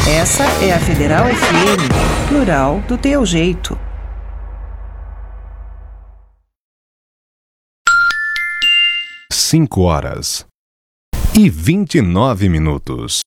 Essa é a Federal FM, plural do teu jeito. 5 horas e 29 minutos.